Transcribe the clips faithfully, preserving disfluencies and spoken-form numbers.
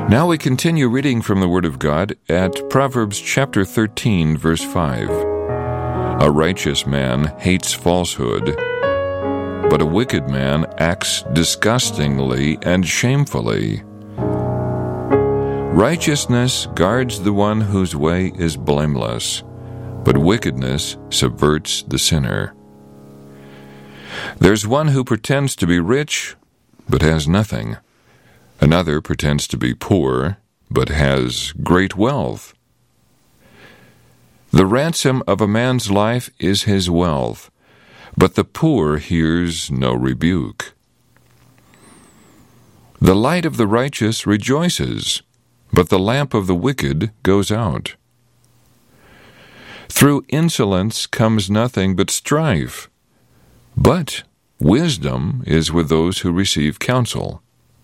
Now we continue reading from the Word of God at Proverbs chapter thirteen, verse five. A righteous man hates falsehood, but a wicked man acts disgustingly and shamefully. Righteousness guards the one whose way is blameless, but wickedness subverts the sinner. There's one who pretends to be rich, but has nothing. Another pretends to be poor, but has great wealth. The ransom of a man's life is his wealth, but the poor hears no rebuke. The light of the righteous rejoices, but the lamp of the wicked goes out. Through insolence comes nothing but strife, but wisdom is with those who receive counsel.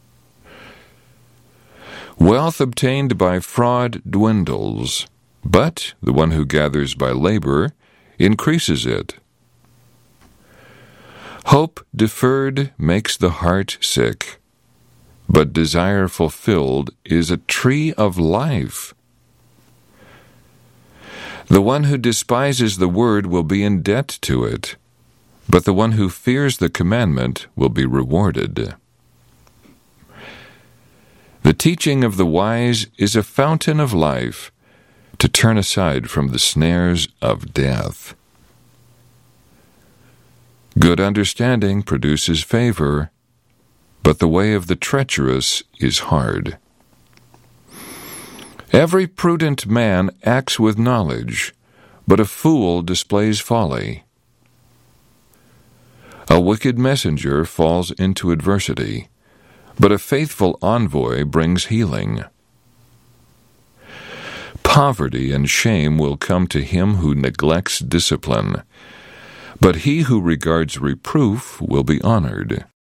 Wealth obtained by fraud dwindles, but the one who gathers by labor increases it. Hope deferred makes the heart sick, but desire fulfilled is a tree of life. The one who despises the word will be in debt to it, but the one who fears the commandment will be rewarded. The teaching of the wise is a fountain of life, to turn aside from the snares of death. Good understanding produces favor, but the way of the treacherous is hard. Every prudent man acts with knowledge, but a fool displays folly. A wicked messenger falls into adversity, but a faithful envoy brings healing. Poverty and shame will come to him who neglects discipline, but he who regards reproof will be honored.